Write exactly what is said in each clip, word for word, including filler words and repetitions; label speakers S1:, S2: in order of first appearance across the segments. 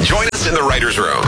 S1: Join us in the writer's room.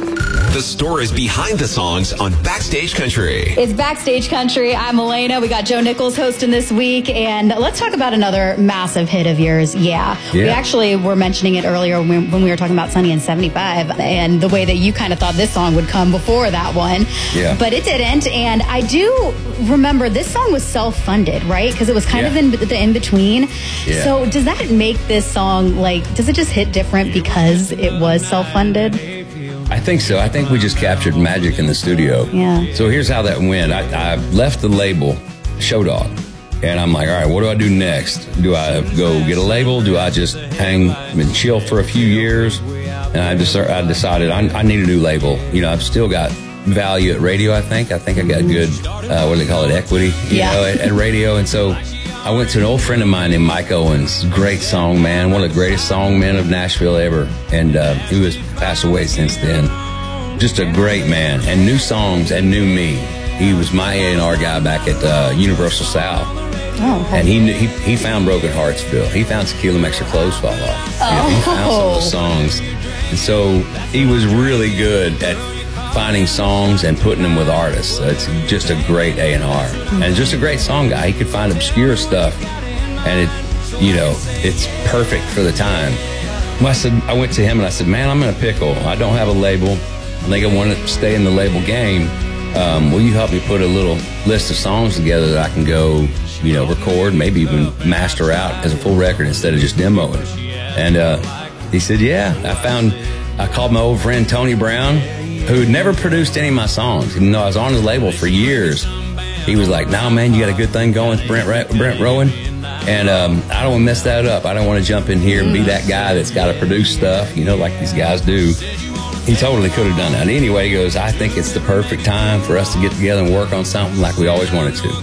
S1: The stories behind the songs on Backstage Country.
S2: It's Backstage Country. I'm Elena. We got Joe Nichols hosting this week. And let's talk about another massive hit of yours, Yeah. yeah. We actually were mentioning it earlier when we, when we were talking about Sunny and seventy-five and the way that you kind of thought this song would come before that one.
S3: Yeah.
S2: But it didn't. And I do remember this song was self-funded, right? Because it was kind
S3: yeah.
S2: of in the in-between.
S3: Yeah.
S2: So does that make this song, like, does it just hit different because it was self-funded?
S3: I think so. I think we just captured magic in the studio.
S2: Yeah.
S3: So here's how that went. I, I left the label, Show Dog, and I'm like, all right, what do I do next? Do I go get a label? Do I just hang and chill for a few years? And I, just, I decided I, I need a new label. You know, I've still got value at radio, I think. I think I got good, uh, what do they call it, equity, you
S2: yeah.
S3: know, at, at radio. And so I went to an old friend of mine named Mike Owens. Great song, man. One of the greatest songmen of Nashville ever. And uh, he was passed away since then. Just a great man. And new songs and knew me. He was my A and R guy back at uh, Universal South.
S2: Oh, okay.
S3: And he, knew, he he found Broken Heartsville. He found Tequila Makes Your Clothes Fall Off.
S2: Oh.
S3: You know, he found some of the songs. And so he was really good at finding songs and putting them with artists. So it's just a great A and R. Mm-hmm. And just a great song guy. He could find obscure stuff. And it, you know, it's perfect for the time. Well, I said, I went to him and I said, man, I'm in a pickle. I don't have a label. I think I want to stay in the label game. Um, will you help me put a little list of songs together that I can go, you know, record, maybe even master out as a full record instead of just demoing? And uh, he said, yeah. I found, I called my old friend Tony Brown, who'd never produced any of my songs, even though I was on his label for years. He was like, no, man, you got a good thing going with Brent, Brent Rowan. And um, I don't want to mess that up. I don't want to jump in here and be that guy that's got to produce stuff, you know, like these guys do. He totally could have done that. Anyway, he goes, I think it's the perfect time for us to get together and work on something like we always wanted to.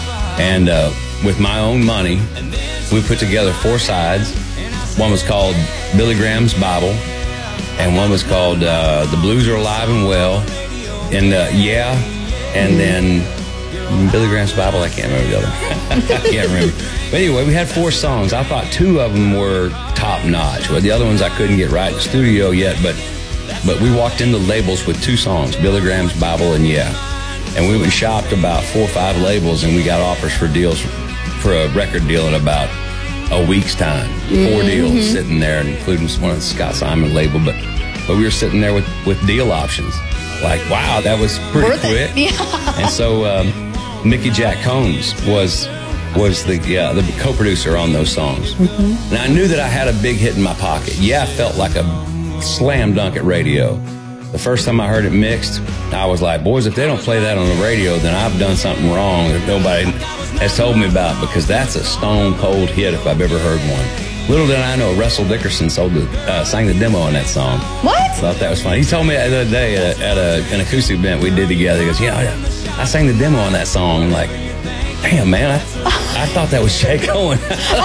S3: And uh, with my own money, we put together four sides. One was called Billy Graham's Bible, and one was called uh, The Blues Are Alive and Well, and uh, Yeah, and then Billy Graham's Bible, I can't remember the other one. I can't remember. But anyway, we had four songs. I thought two of them were top-notch. Well, the other ones I couldn't get right in the studio yet, but but we walked into labels with two songs, Billy Graham's Bible and Yeah. And we went and shopped about four or five labels, and we got offers for deals, for a record deal in about a week's time. Four mm-hmm. deals sitting there, including one of the Scott Simon label. But, but we were sitting there with, with deal options. Like, wow, that was pretty
S2: Worth
S3: quick.
S2: It. Yeah.
S3: And so um, Mickey Jack Combs was was the uh, the co-producer on those songs. Mm-hmm. And I knew that I had a big hit in my pocket. Yeah, I felt like a slam dunk at radio. The first time I heard it mixed, I was like, boys, if they don't play that on the radio, then I've done something wrong that nobody has told me about, because that's a stone cold hit if I've ever heard one. Little did I know, Russell Dickerson sold the, uh, sang the demo on that song.
S2: What?
S3: Thought that was funny. He told me the other day at, a, at a, an acoustic event we did together, he goes, you know, I sang the demo on that song. I'm like, damn, man, I, I thought that was Jake Cohen.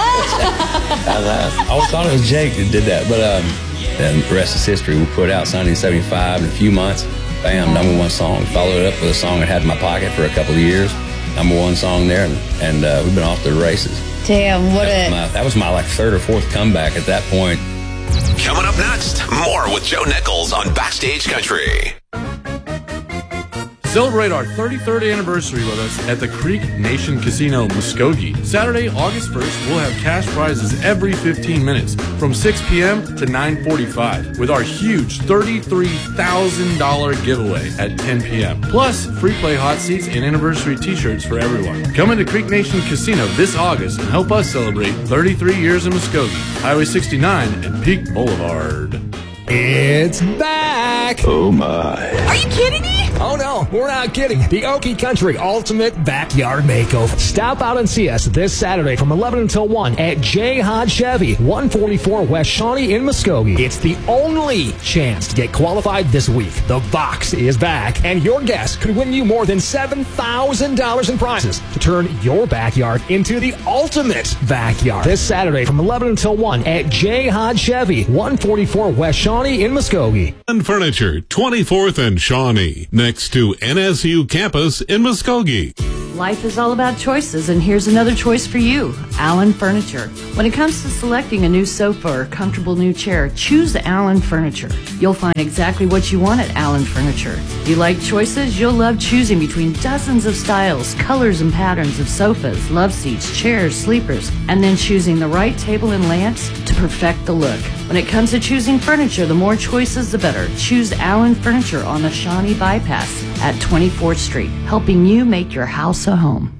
S3: I always thought it was Jake that did that, but um, and the rest is history. We put out Sunny in seventy-five in a few months. Bam, number one song. Followed it up with a song I had in my pocket for a couple of years. Number one song there, and, and uh, we've been off to the races.
S2: Damn, what
S3: that
S2: a...
S3: Was my, that was my like third or fourth comeback at that point.
S1: Coming up next, more with Joe Nichols on Backstage Country.
S4: Celebrate our thirty-third anniversary with us at the Creek Nation Casino, Muskogee. Saturday, August first, we'll have cash prizes every fifteen minutes from six p.m. to nine forty-five with our huge thirty-three thousand dollars giveaway at ten p.m. Plus, free play hot seats and anniversary t-shirts for everyone. Come into Creek Nation Casino this August and help us celebrate thirty-three years in Muskogee. Highway sixty-nine and Peak Boulevard.
S5: It's back!
S6: Oh my.
S5: Are you kidding me? Oh no, we're not kidding. The Okie Country Ultimate Backyard Makeover. Stop out and see us this Saturday from eleven until one at J. Hodge Chevy, one forty-four West Shawnee in Muskogee. It's the only chance to get qualified this week. The box is back, and your guest could win you more than seven thousand dollars in prizes to turn your backyard into the ultimate backyard. This Saturday from eleven until one at J. Hodge Chevy, one forty-four West Shawnee in Muskogee.
S7: And Furniture, twenty-fourth and Shawnee, next to N S U campus in Muskogee.
S6: Life is all about choices, and here's another choice for you, Allen Furniture. When it comes to selecting a new sofa or comfortable new chair, choose Allen Furniture. You'll find exactly what you want at Allen Furniture. You like choices? You'll love choosing between dozens of styles, colors, and patterns of sofas, love seats, chairs, sleepers, and then choosing the right table and lamps to perfect the look. When it comes to choosing furniture, the more choices, the better. Choose Allen Furniture on the Shawnee Bypass at twenty-fourth Street, helping you make your house a home.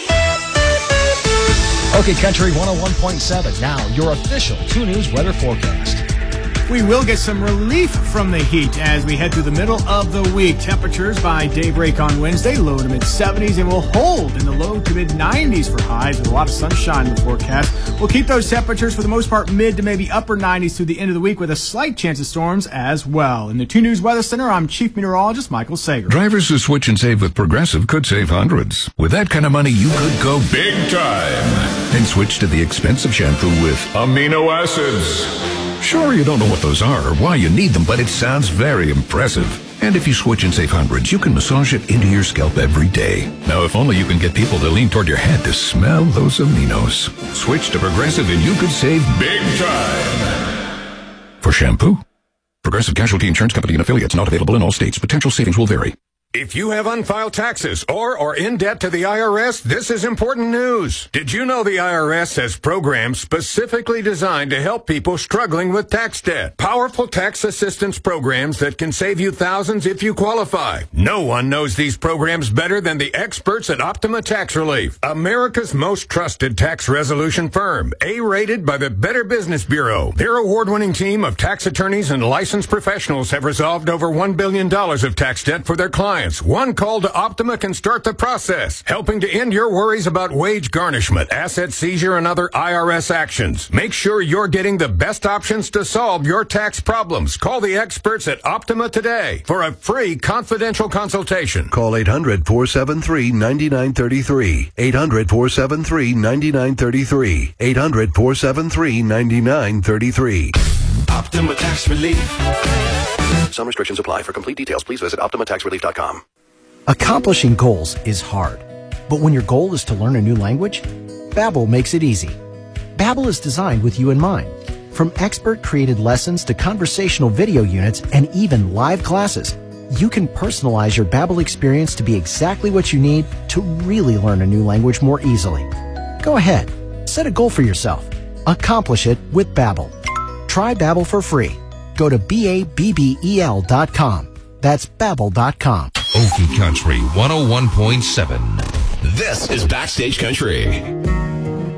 S5: Okay, Country one oh one point seven. Now, your official two News weather forecast.
S7: We will get some relief from the heat as we head through the middle of the week. Temperatures by daybreak on Wednesday, low to mid seventies, and will hold in the low to mid nineties for highs with a lot of sunshine in the forecast. We'll keep those temperatures for the most part mid to maybe upper nineties through the end of the week with a slight chance of storms as well. In the two News Weather Center, I'm Chief Meteorologist Michael Sager.
S8: Drivers who switch and save with Progressive could save hundreds. With that kind of money, you could go big time and switch to the expensive shampoo with amino acids. Sure, you don't know what those are or why you need them, but it sounds very impressive. And if you switch and save hundreds, you can massage it into your scalp every day. Now, if only you can get people to lean toward your head to smell those aminos. Switch to Progressive and you could save big time. For shampoo, Progressive Casualty Insurance Company and affiliates, not available in all states. Potential savings will vary.
S9: If you have unfiled taxes or are in debt to the I R S, this is important news. Did you know the I R S has programs specifically designed to help people struggling with tax debt? Powerful tax assistance programs that can save you thousands if you qualify. No one knows these programs better than the experts at Optima Tax Relief, America's most trusted tax resolution firm, A-rated by the Better Business Bureau. Their award-winning team of tax attorneys and licensed professionals have resolved over one billion dollars of tax debt for their clients. One call to Optima can start the process, helping to end your worries about wage garnishment, asset seizure, and other I R S actions. Make sure you're getting the best options to solve your tax problems. Call the experts at Optima today for a free confidential consultation.
S10: Call eight hundred, four seven three, nine nine three three. eight hundred, four seven three, nine nine three three. eight hundred, four seven three, nine nine three three.
S1: Optima Tax Relief.
S10: Some restrictions apply. For complete details, please visit Optima Tax Relief dot com.
S11: Accomplishing goals is hard, but when your goal is to learn a new language, Babbel makes it easy. Babbel is designed with you in mind. From expert-created lessons to conversational video units and even live classes, you can personalize your Babbel experience to be exactly what you need to really learn a new language more easily. Go ahead, set a goal for yourself. Accomplish it with Babbel. Try Babbel for free. Go to B A B B E L dot com. That's Babbel dot com.
S1: Okie Country one oh one point seven. This is Backstage Country.